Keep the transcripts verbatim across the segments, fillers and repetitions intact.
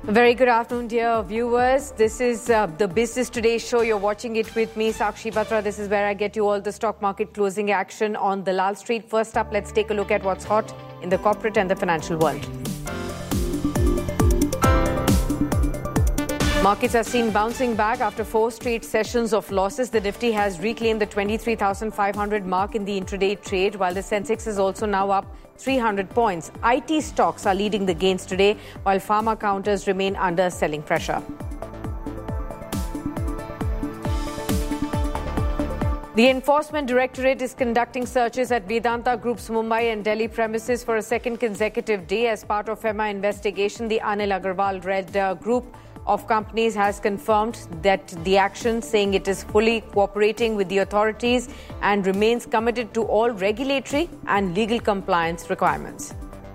Very good afternoon, dear viewers. This is uh, the Business Today show. You're watching it with me, Sakshi Batra. This is where I get you all the stock market closing action on Dalal Street. First up, let's take a look at what's hot in the corporate and the financial world. Markets are seen bouncing back after four straight sessions of losses. The Nifty has reclaimed the twenty-three thousand five hundred mark in the intraday trade, while the Sensex is also now up three hundred points. I T stocks are leading the gains today, while pharma counters remain under selling pressure. The Enforcement Directorate is conducting searches at Vedanta Group's Mumbai and Delhi premises for a second consecutive day as part of FEMA investigation. The Anil Agarwal-led uh, group of companies has confirmed that the action, saying it is fully cooperating with the authorities and remains committed to all regulatory and legal compliance requirements.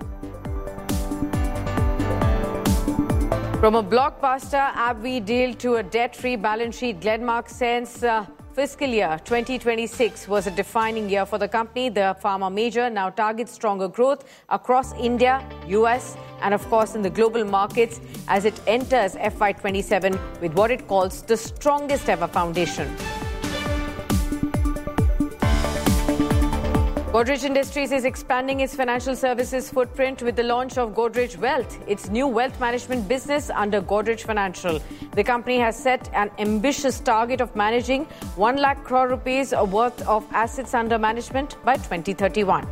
From a blockbuster AbbVie deal to a debt-free balance sheet, Glenmark says uh, fiscal year twenty twenty-six was a defining year for the company. The pharma major now targets stronger growth across India, U S, and of course in the global markets as it enters F Y twenty-seven with what it calls the strongest ever foundation. Godrej Industries is expanding its financial services footprint with the launch of Godrej Wealth, its new wealth management business under Godrej Financial. The company has set an ambitious target of managing one lakh crore rupees worth of assets under management by twenty thirty-one.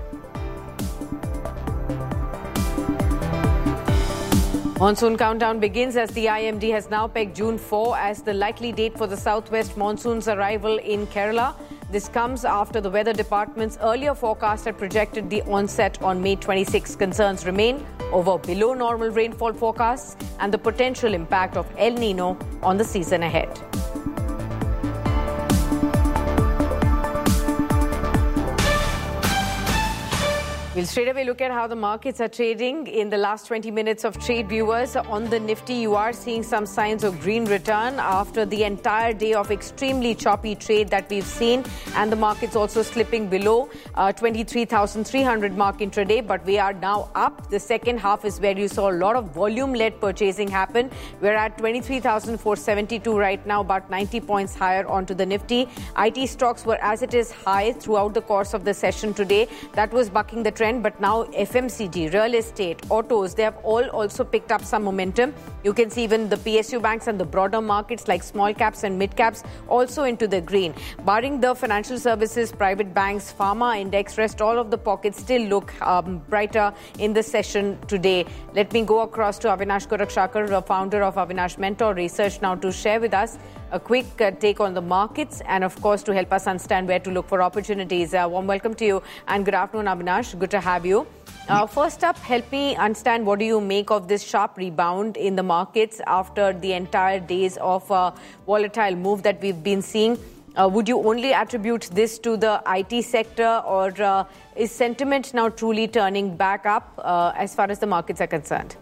Monsoon countdown begins as the I M D has now pegged June fourth as the likely date for the southwest monsoon's arrival in Kerala. This comes after the weather department's earlier forecast had projected the onset on May twenty-sixth. Concerns remain over below normal rainfall forecasts and the potential impact of El Nino on the season ahead. We'll straight away look at how the markets are trading in the last twenty minutes of trade, viewers. On the Nifty, you are seeing some signs of green return after the entire day of extremely choppy trade that we've seen, and the markets also slipping below uh, twenty-three thousand three hundred mark intraday, but we are now up. The second half is where you saw a lot of volume-led purchasing happen. We're at twenty-three thousand four hundred seventy-two right now, about ninety points higher onto the Nifty. I T stocks were as it is high throughout the course of the session today. That was bucking the trend, but now F M C G, real estate, autos, they have all also picked up some momentum. You can see even the P S U banks and the broader markets like small caps and mid caps also into the green. Barring the financial services, private banks, pharma index, rest all of the pockets still look um, brighter in the session today. Let me go across to Avinash Gorakshakar, the founder of Avinash Mentor Research, now to share with us a quick uh, take on the markets and, of course, to help us understand where to look for opportunities. Uh, warm welcome to you and good afternoon, Avinash. Good to have you. Uh, first up, help me understand what do you make of this sharp rebound in the markets after the entire days of uh, volatile move that we've been seeing. Uh, would you only attribute this to the I T sector, or uh, is sentiment now truly turning back up uh, as far as the markets are concerned?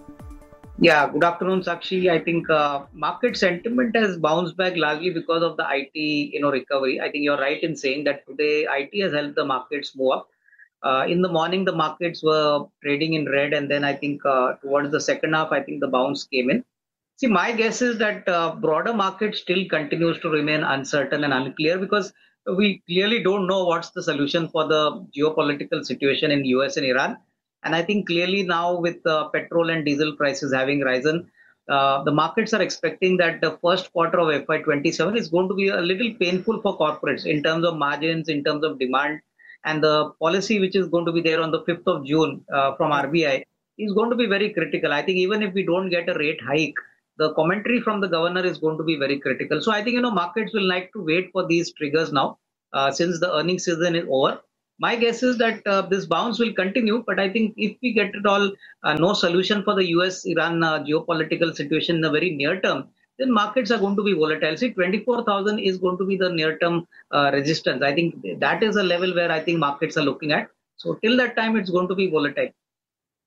Yeah, good afternoon, Sakshi. I think uh, market sentiment has bounced back largely because of the I T, you know, recovery. I think you're right in saying that today I T has helped the markets move up. Uh, in the morning, the markets were trading in red, and then I think uh, towards the second half, I think the bounce came in. See, my guess is that uh, broader market still continues to remain uncertain and unclear because we clearly don't know what's the solution for the geopolitical situation in U S and Iran. And I think clearly now with uh, petrol and diesel prices having risen, uh, the markets are expecting that the first quarter of F Y twenty-seven is going to be a little painful for corporates in terms of margins, in terms of demand. And the policy which is going to be there on the fifth of June uh, from R B I is going to be very critical. I think even if we don't get a rate hike, the commentary from the governor is going to be very critical. So I think, you know, markets will like to wait for these triggers now uh, since the earnings season is over. My guess is that uh, this bounce will continue, but I think if we get it all, uh, no solution for the U S Iran uh, geopolitical situation in the very near term, then markets are going to be volatile. See, twenty-four thousand is going to be the near term uh, resistance. I think that is a level where I think markets are looking at. So till that time, it's going to be volatile.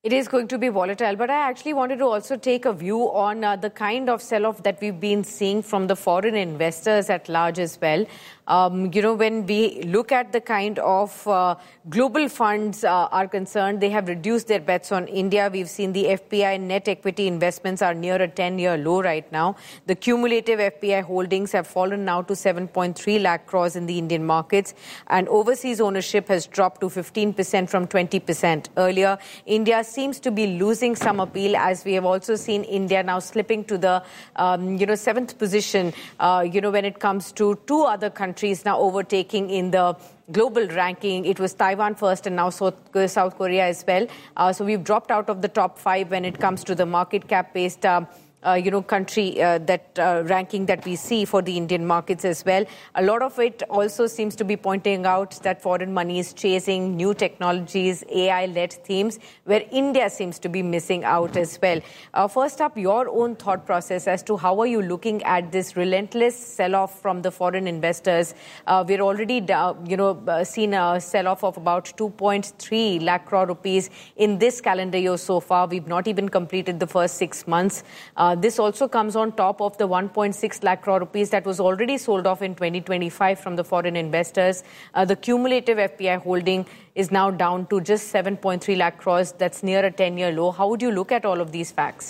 It is going to be volatile, but I actually wanted to also take a view on uh, the kind of sell-off that we've been seeing from the foreign investors at large as well. Um, you know, when we look at the kind of uh, global funds uh, are concerned, they have reduced their bets on India. We've seen the F P I net equity investments are near a ten-year low right now. The cumulative F P I holdings have fallen now to seven point three lakh crores in the Indian markets, and overseas ownership has dropped to fifteen percent from twenty percent earlier. India seems to be losing some appeal, as we have also seen India now slipping to the um, you know seventh position. Uh, you know when it comes to two other countries now overtaking in the global ranking. It was Taiwan first and now South, South Korea as well. Uh, so we've dropped out of the top five when it comes to the market cap based uh, Uh, you know, country uh, that uh, ranking that we see for the Indian markets as well. A lot of it also seems to be pointing out that foreign money is chasing new technologies, A I-led themes, where India seems to be missing out as well. Uh, first up, your own thought process as to how are you looking at this relentless sell-off from the foreign investors? Uh, we're already, uh, you know, uh, seen a sell-off of about two point three lakh crore rupees in this calendar year so far. We've not even completed the first six months. Uh, This also comes on top of the one point six lakh crore rupees that was already sold off in twenty twenty-five from the foreign investors. Uh, the cumulative F P I holding is now down to just seven point three lakh crores. That's near a ten-year low. How would you look at all of these facts?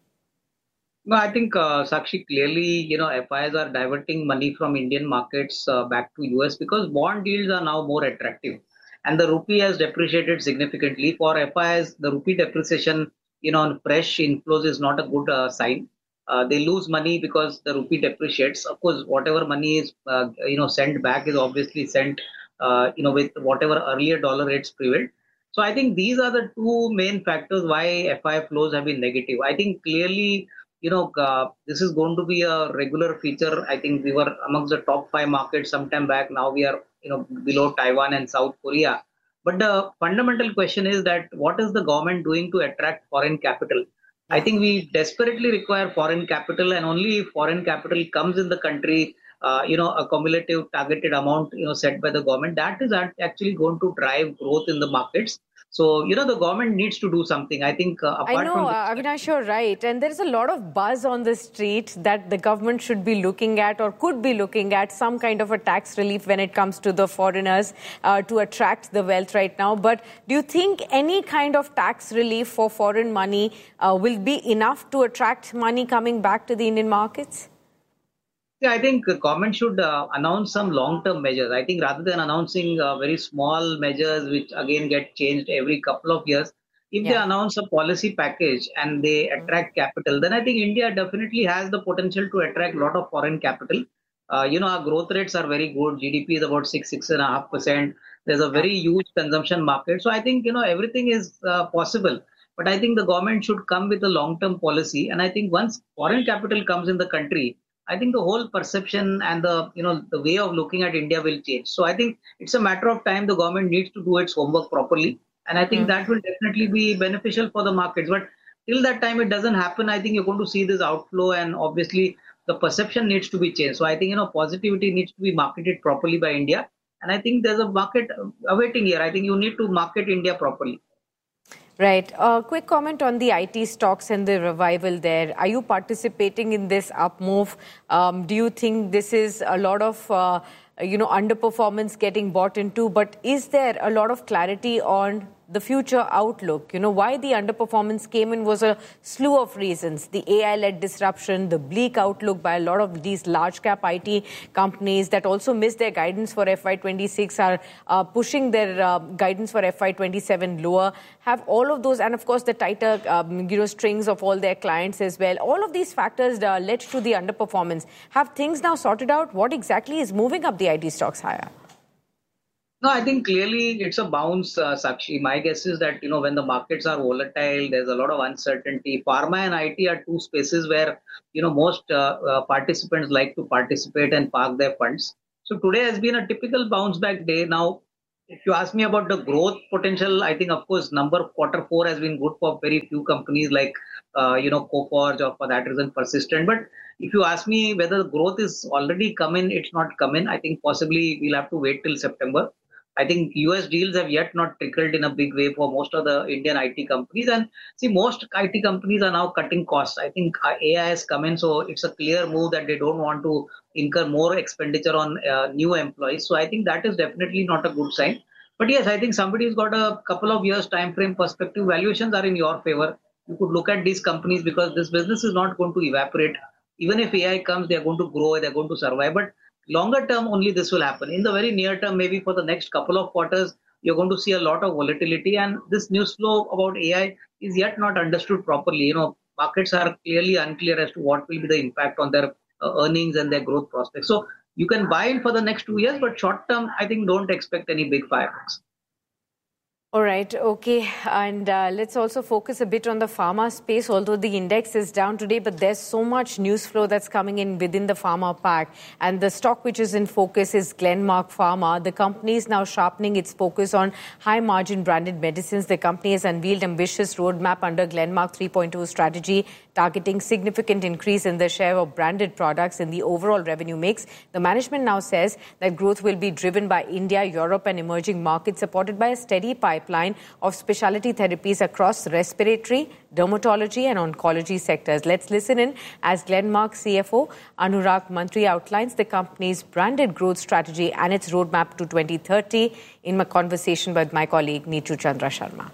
No, I think, uh, Sakshi, clearly, you know, F Is are diverting money from Indian markets uh, back to U S because bond yields are now more attractive. And the rupee has depreciated significantly. For F Is, the rupee depreciation, you know, on fresh inflows is not a good uh, sign. Uh, they lose money because the rupee depreciates. Of course, whatever money is, uh, you know, sent back is obviously sent, uh, you know, with whatever earlier dollar rates prevailed. So I think these are the two main factors why F I flows have been negative. I think clearly, you know, uh, this is going to be a regular feature. I think we were amongst the top five markets some time back. Now we are, you know, below Taiwan and South Korea. But the fundamental question is that what is the government doing to attract foreign capital? I think we desperately require foreign capital, and only if foreign capital comes in the country, uh, you know, a cumulative targeted amount, you know, set by the government, that is actually going to drive growth in the markets. So, you know, the government needs to do something. I think uh, apart I know, from... uh, Avinash, you're right. And there's a lot of buzz on the street that the government should be looking at or could be looking at some kind of a tax relief when it comes to the foreigners uh, to attract the wealth right now. But do you think any kind of tax relief for foreign money uh, will be enough to attract money coming back to the Indian markets? Yeah, I think the government should uh, announce some long-term measures. I think rather than announcing uh, very small measures, which again get changed every couple of years, if yeah. they announce a policy package and they attract capital, then I think India definitely has the potential to attract a lot of foreign capital. Uh, you know, our growth rates are very good. G D P is about six, six and a half percent. There's a very huge consumption market. So I think, you know, everything is uh, possible. But I think the government should come with a long-term policy. And I think once foreign capital comes in the country, I think the whole perception and the, you know, the way of looking at India will change. So I think it's a matter of time. The government needs to do its homework properly. And I think mm. that will definitely be beneficial for the markets. But till that time it doesn't happen, I think you're going to see this outflow, and obviously the perception needs to be changed. So I think, you know, positivity needs to be marketed properly by India. And I think there's a market awaiting here. I think you need to market India properly. Right. A uh, quick comment on the I T stocks and the revival there. Are you participating in this up move? Um, do you think this is a lot of, uh, you know, underperformance getting bought into? But is there a lot of clarity on the future outlook? You know, why the underperformance came in was a slew of reasons. The A I-led disruption, the bleak outlook by a lot of these large cap I T companies that also missed their guidance for F Y twenty-six are uh, pushing their uh, guidance for F Y twenty-seven lower. Have all of those, and of course the tighter, um, you know, strings of all their clients as well. All of these factors uh, led to the underperformance. Have things now sorted out? What exactly is moving up the I T stocks higher? No, I think clearly it's a bounce, uh, Sakshi. My guess is that, you know, when the markets are volatile, there's a lot of uncertainty. Pharma and I T are two spaces where, you know, most uh, uh, participants like to participate and park their funds. So today has been a typical bounce back day. Now, if you ask me about the growth potential, I think, of course, number of quarter four has been good for very few companies like, uh, you know, Coforge or for that reason Persistent. But if you ask me whether the growth is already come in, it's not come in. I think possibly we'll have to wait till September. I think U S deals have yet not trickled in a big way for most of the Indian I T companies. And see, most I T companies are now cutting costs. I think A I has come in, so it's a clear move that they don't want to incur more expenditure on uh, new employees. So I think that is definitely not a good sign. But yes, I think somebody's got a couple of years time frame perspective. Valuations are in your favor. You could look at these companies because this business is not going to evaporate. Even if A I comes, they're going to grow, they're going to survive. But longer term, only this will happen. In the very near term, maybe for the next couple of quarters, you're going to see a lot of volatility. And this news flow about A I is yet not understood properly. You know, markets are clearly unclear as to what will be the impact on their uh, earnings and their growth prospects. So you can buy in for the next two years, but short term, I think don't expect any big fireworks. All right. Okay. And uh, let's also focus a bit on the pharma space, although the index is down today, but there's so much news flow that's coming in within the pharma pack. And the stock which is in focus is Glenmark Pharma. The company is now sharpening its focus on high margin branded medicines. The company has unveiled ambitious roadmap under Glenmark three point oh strategy, targeting significant increase in the share of branded products in the overall revenue mix. The management now says that growth will be driven by India, Europe and emerging markets, supported by a steady pipeline of specialty therapies across respiratory, dermatology and oncology sectors. Let's listen in as Glenmark C F O Anurag Mantri outlines the company's branded growth strategy and its roadmap to twenty thirty in my conversation with my colleague Neetu Chandra Sharma.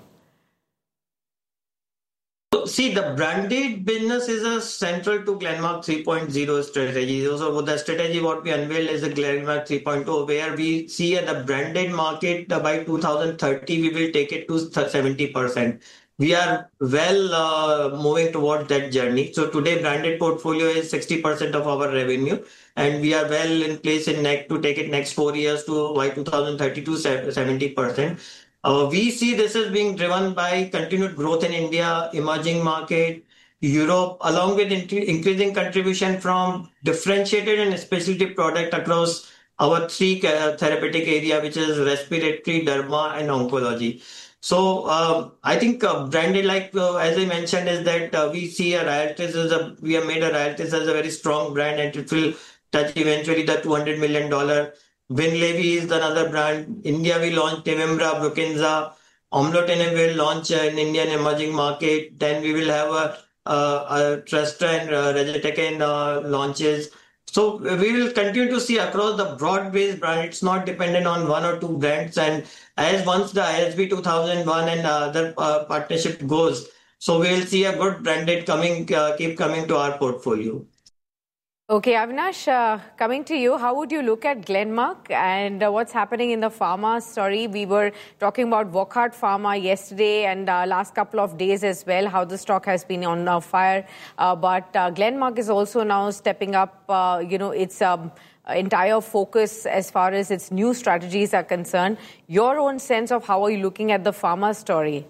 See, the branded business is a central to Glenmark three point oh strategy. So the strategy what we unveiled is the Glenmark three point oh, where we see at the branded market by two thousand thirty, we will take it to seventy percent. We are well uh, moving towards that journey. So today branded portfolio is sixty percent of our revenue, and we are well in place in next to take it next four years to by two thousand thirty to seventy percent. Uh, we see this as being driven by continued growth in India, emerging market, Europe, along with in- increasing contribution from differentiated and specialty product across our three uh, therapeutic area, which is respiratory, derma, and oncology. So uh, I think uh, branded, like uh, as I mentioned, is that uh, we see a Ryaltris as a we have made a Ryaltris as a very strong brand, and it will touch eventually the two hundred million dollars. Winlevi is another brand. India, we launched Tevimbra, Brukinsa. Omlotinib will launch uh, in Indian emerging market. Then we will have a, a, a Tresta and uh, Regetecan uh, launches. So we will continue to see across the broad-based brand. It's not dependent on one or two brands. And as once the I S B two thousand one and other uh, partnership goes, so we will see a good branded coming, uh, keep coming to our portfolio. Okay, Avinash, uh, coming to you, how would you look at Glenmark and uh, what's happening in the pharma story? We were talking about Wockhardt Pharma yesterday and uh, last couple of days as well, how the stock has been on uh, fire. Uh, but uh, Glenmark is also now stepping up, uh, you know, its um, entire focus as far as its new strategies are concerned. Your own sense of how are you looking at the pharma story?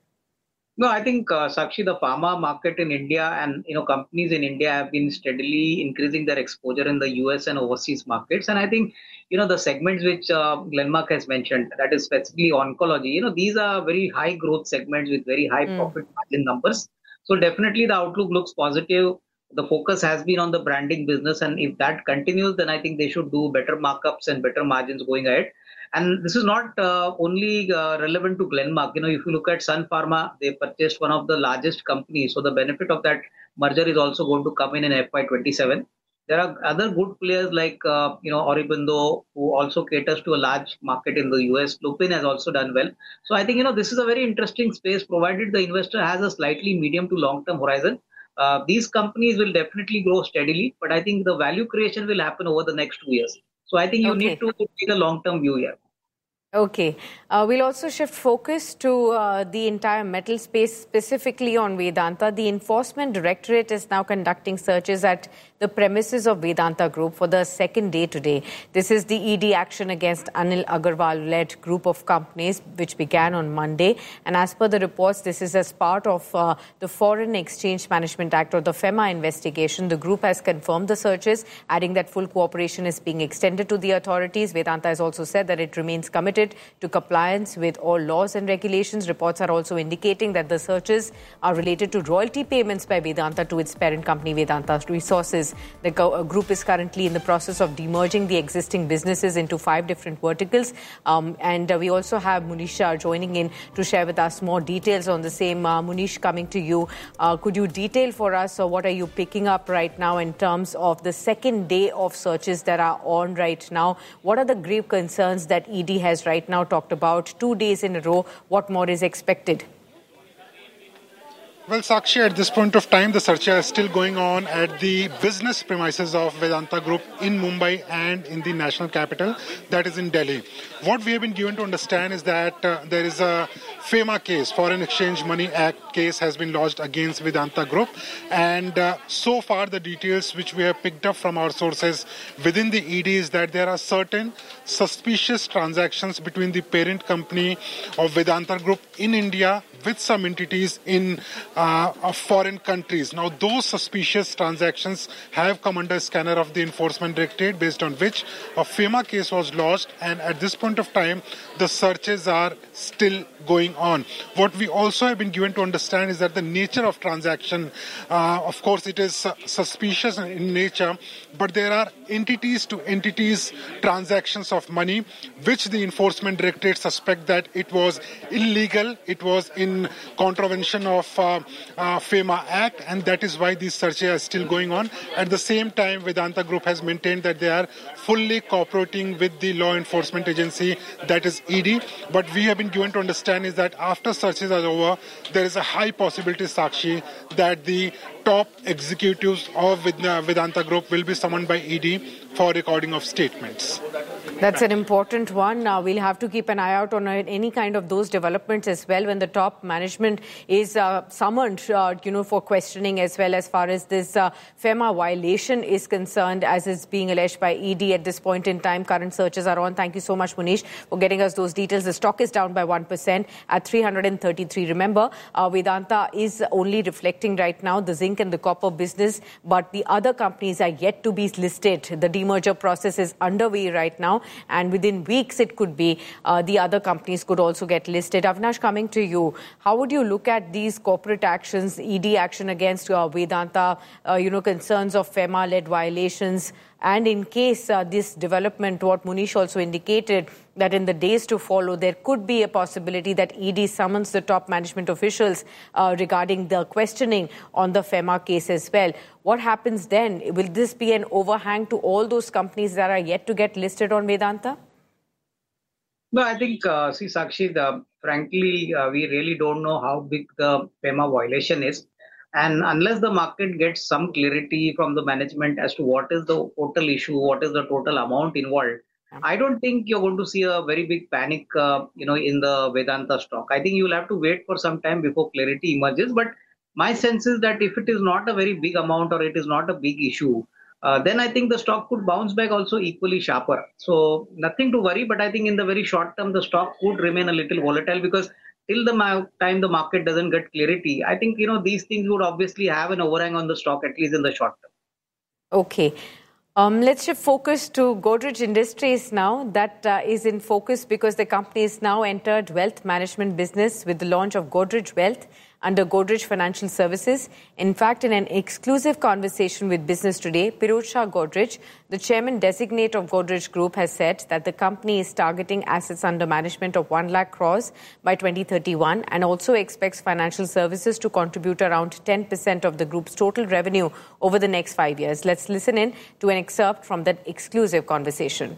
No, I think, uh, Sakshi, the pharma market in India and, you know, companies in India have been steadily increasing their exposure in the U S and overseas markets. And I think, you know, the segments which uh, Glenmark has mentioned, that is specifically oncology, you know, these are very high growth segments with very high mm. profit margin numbers. So definitely the outlook looks positive. The focus has been on the branding business. And if that continues, then I think they should do better markups and better margins going ahead. And this is not uh, only uh, relevant to Glenmark. You know, if you look at Sun Pharma, they purchased one of the largest companies. So the benefit of that merger is also going to come in in F Y twenty-seven. There are other good players like, uh, you know, Aurobindo, who also caters to a large market in the U S. Lupin has also done well. So I think, you know, this is a very interesting space, provided the investor has a slightly medium to long-term horizon. Uh, these companies will definitely grow steadily, but I think the value creation will happen over the next two years. So I think you okay. need to take a long-term view here. Okay. Uh, we'll also shift focus to uh, the entire metal space, specifically on Vedanta. The Enforcement Directorate is now conducting searches at the premises of Vedanta Group for the second day today. This is the E D action against Anil Agarwal-led group of companies, which began on Monday. And as per the reports, this is as part of uh, the Foreign Exchange Management Act, or the FEMA investigation. The group has confirmed the searches, adding that full cooperation is being extended to the authorities. Vedanta has also said that it remains committed committed to compliance with all laws and regulations. Reports are also indicating that the searches are related to royalty payments by Vedanta to its parent company, Vedanta Resources. The group is currently in the process of demerging the existing businesses into five different verticals. Um, and uh, we also have Munish uh, joining in to share with us more details on the same. Uh, Munish, coming to you, uh, could you detail for us uh, what are you picking up right now in terms of the second day of searches that are on right now? What are the grave concerns that E D has right now talked about? Two days in a row, what more is expected? Well, Sakshi, at this point of time, the search is still going on at the business premises of Vedanta Group in Mumbai and in the national capital, that is in Delhi. What we have been given to understand is that uh, there is a FEMA case, Foreign Exchange Money Act case, has been lodged against Vedanta Group. And uh, so far, the details which we have picked up from our sources within the E D is that there are certain suspicious transactions between the parent company of Vedanta Group in India with some entities in uh, of foreign countries. Now, those suspicious transactions have come under scanner of the Enforcement Directorate, based on which a FEMA case was lodged, and at this point of time, the searches are still going on. What we also have been given to understand is that the nature of transaction, uh, of course, it is uh, suspicious in nature, but there are entities to entities transactions of money, which the Enforcement Directorate suspect that it was illegal, it was in contravention of uh, uh, FEMA Act, and that is why these searches are still going on. At the same time, Vedanta Group has maintained that they are fully cooperating with the law enforcement agency, that is E D. But we have been given to understand is that after searches are over, there is a high possibility, Sakshi, that the top executives of Vedanta Group will be summoned by E D for recording of statements. That's an important one. Now, we'll have to keep an eye out on any kind of those developments as well when the top management is uh, summoned, uh, you know, for questioning, as well as far as this uh, FEMA violation is concerned, as is being alleged by E D at this point in time. Current searches are on. Thank you so much, Munish, for getting us those details. The stock is down by one percent at three hundred thirty-three. Remember, uh, Vedanta is only reflecting right now the zinc and the copper business, but the other companies are yet to be listed. The demerger process is underway right now, and within weeks it could be uh, the other companies could also get listed. Avinash, coming to you, how would you look at these corporate actions, E D action against uh, Vedanta, uh, you know, concerns of FEMA-led violations, and in case uh, this development, what Munish also indicated, that in the days to follow, there could be a possibility that E D summons the top management officials uh, regarding the questioning on the FEMA case as well. What happens then? Will this be an overhang to all those companies that are yet to get listed on Vedanta? No, I think, uh, see, Sakshi, the, frankly, uh, we really don't know how big the FEMA violation is. And unless the market gets some clarity from the management as to what is the total issue, what is the total amount involved, I don't think you're going to see a very big panic, uh, you know, in the Vedanta stock. I think you'll have to wait for some time before clarity emerges. But my sense is that if it is not a very big amount or it is not a big issue, uh, then I think the stock could bounce back also equally sharper. So nothing to worry. But I think in the very short term, the stock could remain a little volatile, because till the time the market doesn't get clarity, I think, you know, these things would obviously have an overhang on the stock, at least in the short term. Okay. Um, let's shift focus to Godrej Industries now. That uh, is in focus because the company has now entered wealth management business with the launch of Godrej Wealth under Godrej Financial Services. In fact, in an exclusive conversation with Business Today, Pirojsha Godrej, the chairman designate of Godrej Group, has said that the company is targeting assets under management of one lakh crores by twenty thirty-one and also expects financial services to contribute around ten percent of the group's total revenue over the next five years. Let's listen in to an excerpt from that exclusive conversation.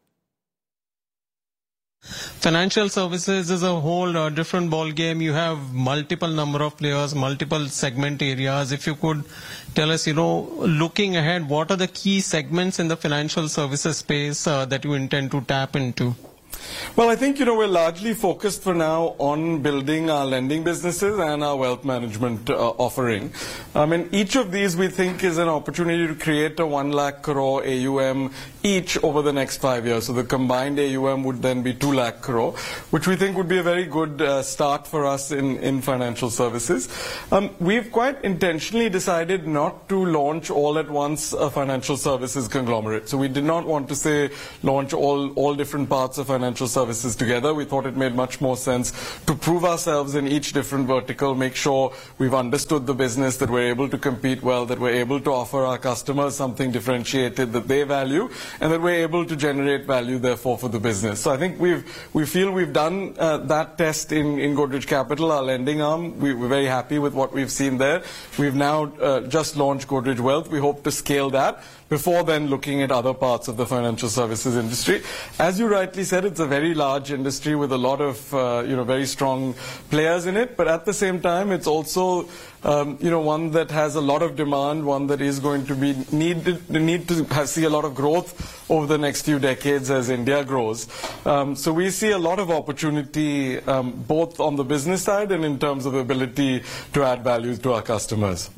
Financial services is a whole uh, different ball game. You have multiple number of players, multiple segment areas. If you could tell us, you know, looking ahead, what are the key segments in the financial services space uh, that you intend to tap into? Well, I think, you know, we're largely focused for now on building our lending businesses and our wealth management uh, offering. I mean, each of these we think is an opportunity to create a one lakh crore A U M each over the next five years. So the combined A U M would then be two lakh crore, which we think would be a very good uh, start for us in, in financial services. Um, we've quite intentionally decided not to launch all at once a financial services conglomerate. So we did not want to say launch all, all different parts of financial financial services together. We thought it made much more sense to prove ourselves in each different vertical, make sure we've understood the business, that we're able to compete well, that we're able to offer our customers something differentiated that they value, and that we're able to generate value, therefore, for the business. So I think we've we feel we've done uh, that test in, in Godrej Capital, our lending arm. We, we're very happy with what we've seen there. We've now uh, just launched Godrej Wealth. We hope to scale that before then looking at other parts of the financial services industry. As you rightly said, it's a very large industry with a lot of, uh, you know, very strong players in it. But at the same time, it's also, um, you know, one that has a lot of demand, one that is going to be needed, need to have, see a lot of growth over the next few decades as India grows. Um, so we see a lot of opportunity, um, both on the business side and in terms of ability to add value to our customers.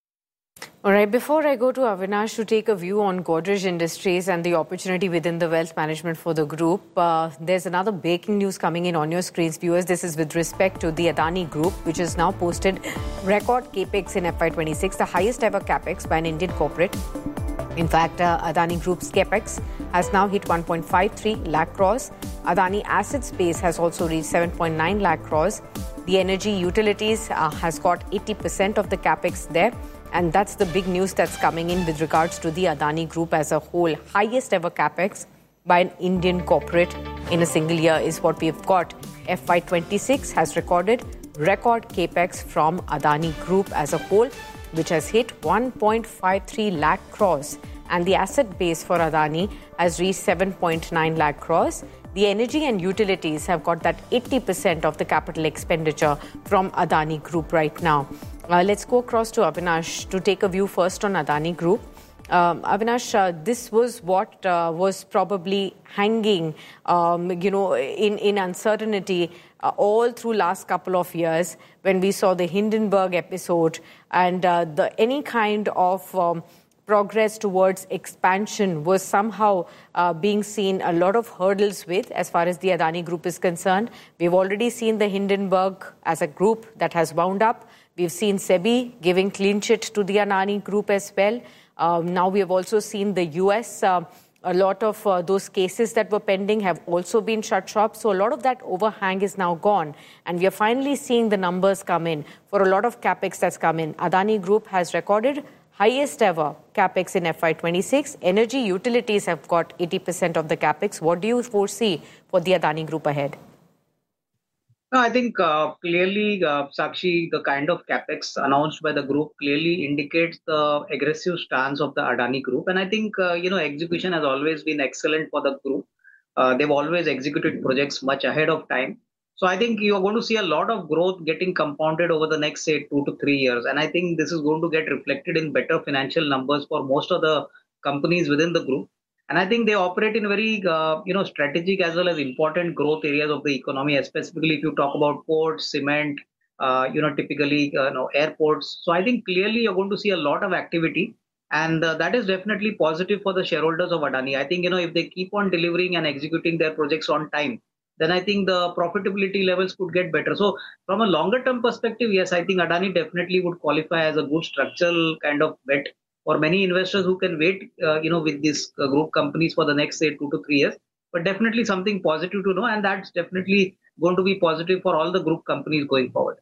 All right, before I go to Avinash to take a view on Godrej Industries and the opportunity within the wealth management for the group, uh, there's another breaking news coming in on your screens, viewers. This is with respect to the Adani Group, which has now posted record capex in F Y twenty-six, the highest ever capex by an Indian corporate. In fact, uh, Adani Group's capex has now hit one point five three lakh crores. Adani Assets Base has also reached seven point nine lakh crores. The energy utilities uh, has got eighty percent of the capex there. And that's the big news that's coming in with regards to the Adani Group as a whole. Highest ever capex by an Indian corporate in a single year is what we've got. F Y twenty-six has recorded record capex from Adani Group as a whole, which has hit one point five three lakh crores. And the asset base for Adani has reached seven point nine lakh crores. The energy and utilities have got that eighty percent of the capital expenditure from Adani Group right now. Uh, let's go across to Avinash to take a view first on Adani Group. Um, Avinash, uh, this was what uh, was probably hanging, um, you know, in, in uncertainty uh, all through last couple of years when we saw the Hindenburg episode and uh, the any kind of um, progress towards expansion was somehow uh, being seen a lot of hurdles with as far as the Adani Group is concerned. We've already seen the Hindenburg as a group that has wound up. We've seen SEBI giving clean chit to the Adani Group as well. Um, now we have also seen the U S, uh, a lot of uh, those cases that were pending have also been shut shop. So a lot of that overhang is now gone. And we are finally seeing the numbers come in for a lot of capex that's come in. Adani Group has recorded highest ever capex in F Y twenty-six. Energy utilities have got eighty percent of the capex. What do you foresee for the Adani Group ahead? No, I think uh, clearly, uh, Sakshi, the kind of capex announced by the group clearly indicates the aggressive stance of the Adani Group. And I think, uh, you know, execution has always been excellent for the group. Uh, they've always executed projects much ahead of time. So I think you're going to see a lot of growth getting compounded over the next, say, two to three years. And I think this is going to get reflected in better financial numbers for most of the companies within the group. And I think they operate in very, uh, you know, strategic as well as important growth areas of the economy, specifically if you talk about ports, cement, uh, you know, typically, uh, you know, airports. So I think clearly you're going to see a lot of activity. And uh, that is definitely positive for the shareholders of Adani. I think, you know, if they keep on delivering and executing their projects on time, then I think the profitability levels could get better. So from a longer term perspective, yes, I think Adani definitely would qualify as a good structural kind of bet for many investors who can wait, uh, you know, with these uh, group companies for the next, say, two to three years. But definitely something positive to know. And that's definitely going to be positive for all the group companies going forward.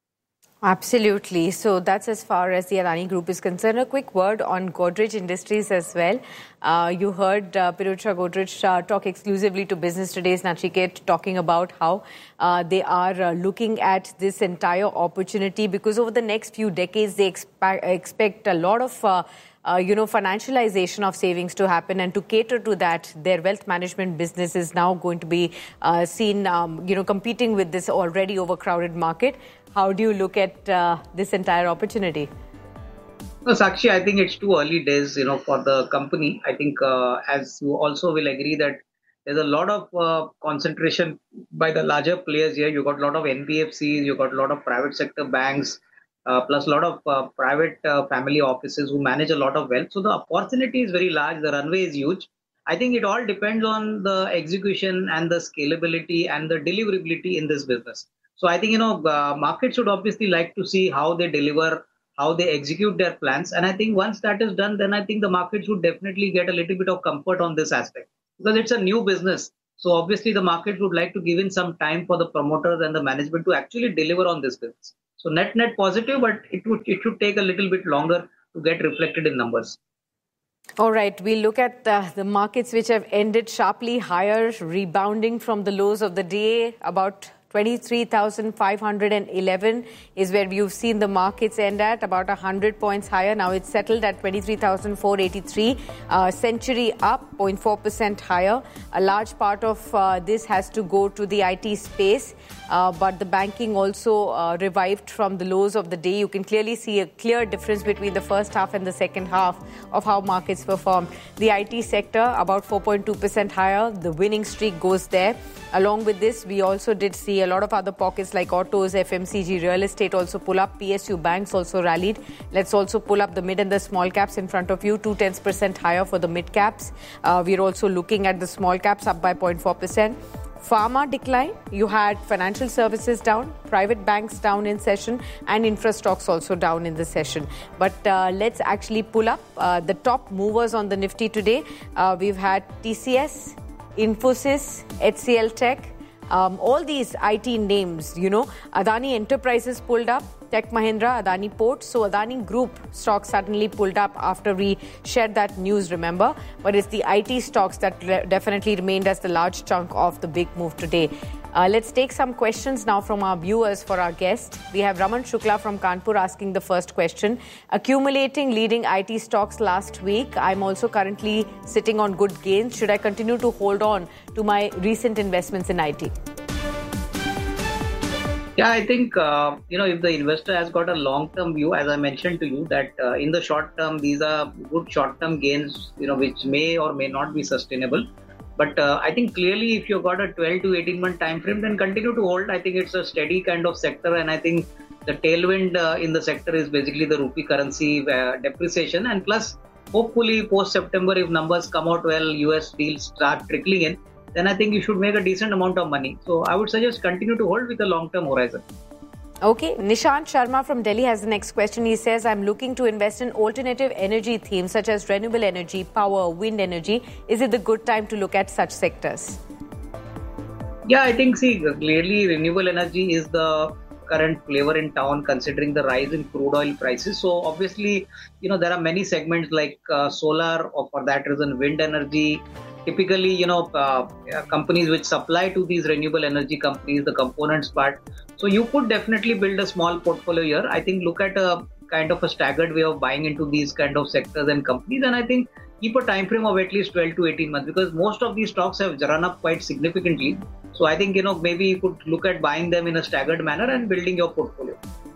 Absolutely. So that's as far as the Adani Group is concerned. A quick word on Godrej Industries as well. Uh, you heard uh, Pirojsha Godrej uh, talk exclusively to Business Today's Nachiket talking about how uh, they are uh, looking at this entire opportunity because over the next few decades they expe- expect a lot of uh, Uh, you know, financialization of savings to happen, and to cater to that, their wealth management business is now going to be uh, seen, um, you know, competing with this already overcrowded market. How do you look at uh, this entire opportunity? No, Sakshi, I think it's too early days, you know, for the company. I think, uh, as you also will agree that there's a lot of uh, concentration by the larger players here. You got a lot of N B F Cs, you got a lot of private sector banks. Uh, plus a lot of uh, private uh, family offices who manage a lot of wealth. So the opportunity is very large. The runway is huge. I think it all depends on the execution and the scalability and the deliverability in this business. So I think, you know, uh, markets should obviously like to see how they deliver, how they execute their plans. And I think once that is done, then I think the market should definitely get a little bit of comfort on this aspect because it's a new business. So obviously the market would like to give in some time for the promoters and the management to actually deliver on this business. So net net positive, but it would it should take a little bit longer to get reflected in numbers. All right, we'll look at uh, the markets which have ended sharply higher, rebounding from the lows of the day. About twenty-three thousand five hundred eleven is where you've seen the markets end at, about one hundred points higher. Now it's settled at twenty-three thousand four hundred eighty-three. Uh, Century up, zero point four percent higher. A large part of uh, this has to go to the I T space. Uh, but the banking also uh, revived from the lows of the day. You can clearly see a clear difference between the first half and the second half of how markets performed. The I T sector about four point two percent higher. The winning streak goes there. Along with this, we also did see a lot of other pockets like autos, F M C G, real estate also pull up. P S U banks also rallied. Let's also pull up the mid and the small caps in front of you. Two tenths percent higher for the mid caps. Uh, we're also looking at the small caps up by zero point four percent. Pharma decline. You had financial services down, private banks down in session, and infra stocks also down in the session. But uh, let's actually pull up uh, the top movers on the Nifty today. Uh, we've had T C S, Infosys, H C L Tech, um, all these I T names, you know. Adani Enterprises pulled up, Tech Mahindra, Adani Ports. So Adani Group stocks suddenly pulled up after we shared that news, remember? But it's the I T stocks that re- definitely remained as the large chunk of the big move today. Uh, let's take some questions now from our viewers for our guest. We have Raman Shukla from Kanpur asking the first question. Accumulating leading I T stocks last week. I'm also currently sitting on good gains. Should I continue to hold on to my recent investments in I T? Yeah, I think, uh, you know, if the investor has got a long-term view, as I mentioned to you, that uh, in the short term, these are good short-term gains, you know, which may or may not be sustainable. But uh, I think clearly if you've got a twelve to eighteen month time frame, then continue to hold. I think it's a steady kind of sector. And I think the tailwind uh, in the sector is basically the rupee currency uh, depreciation. And plus, hopefully post-September, if numbers come out well, U S deals start trickling in, then I think you should make a decent amount of money. So I would suggest continue to hold with a long-term horizon. Okay, Nishant Sharma from Delhi has the next question. He says, I'm looking to invest in alternative energy themes such as renewable energy, power, wind energy. Is it the good time to look at such sectors? Yeah, I think, see, clearly renewable energy is the current flavor in town considering the rise in crude oil prices. So obviously, you know, there are many segments like uh, solar or for that reason, wind energy. Typically, you know, uh, companies which supply to these renewable energy companies, the components part. So you could definitely build a small portfolio here. I think look at a kind of a staggered way of buying into these kind of sectors and companies. And I think keep a time frame of at least twelve to eighteen months because most of these stocks have run up quite significantly. So I think, you know, maybe you could look at buying them in a staggered manner and building your portfolio.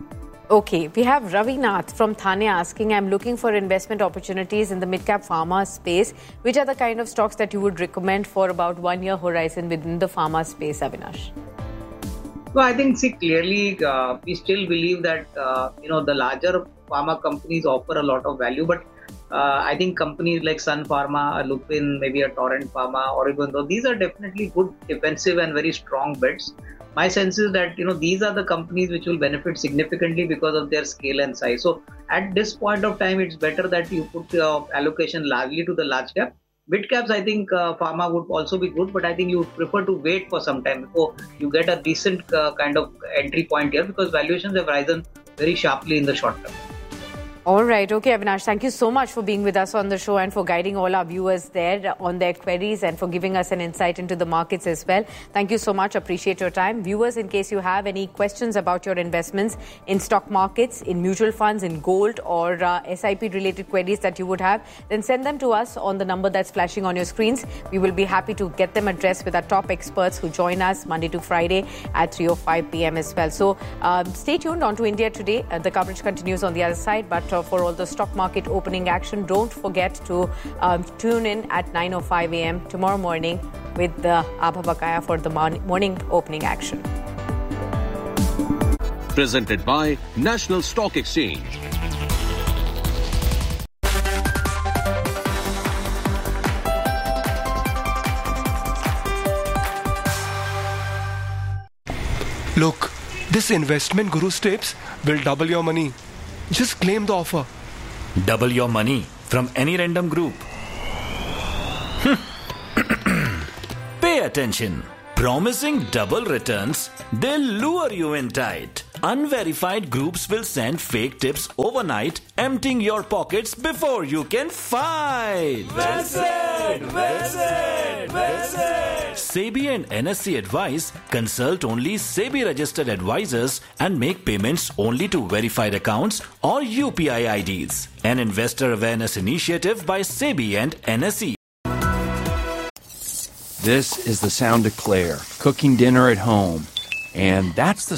Okay, we have Ravi Nath from Thane asking, I'm looking for investment opportunities in the mid-cap pharma space. Which are the kind of stocks that you would recommend for about one-year horizon within the pharma space, Avinash? Well, I think, see, clearly, uh, we still believe that, uh, you know, the larger pharma companies offer a lot of value. But uh, I think companies like Sun Pharma, a Lupin, maybe a Torrent Pharma, or even though these are definitely good defensive and very strong bets. My sense is that, you know, these are the companies which will benefit significantly because of their scale and size. So at this point of time, it's better that you put your allocation largely to the large cap. Mid caps, I think uh, pharma would also be good, but I think you would prefer to wait for some time before you get a decent uh, kind of entry point here because valuations have risen very sharply in the short term. All right. Okay, Avinash, thank you so much for being with us on the show and for guiding all our viewers there on their queries and for giving us an insight into the markets as well. Thank you so much. Appreciate your time. Viewers, in case you have any questions about your investments in stock markets, in mutual funds, in gold or uh, S I P related queries that you would have, then send them to us on the number that's flashing on your screens. We will be happy to get them addressed with our top experts who join us Monday to Friday at three oh five p.m. as well. So uh, stay tuned on to India Today. Uh, the coverage continues on the other side, but for all the stock market opening action, don't forget to um, tune in at nine oh five a.m. tomorrow morning with the Abha Bakaya for the morning opening action. Presented by National Stock Exchange. Look, this investment Guru Steps will double your money. Just claim the offer. Double your money from any random group. Pay attention. Promising double returns, they'll lure you in tight. Unverified groups will send fake tips overnight, emptying your pockets before you can fight. Visit! Visit! Visit! SEBI and N S E advise, consult only SEBI registered advisors and make payments only to verified accounts or U P I I Ds. An investor awareness initiative by SEBI and N S E. This is the sound of Claire cooking dinner at home. And that's the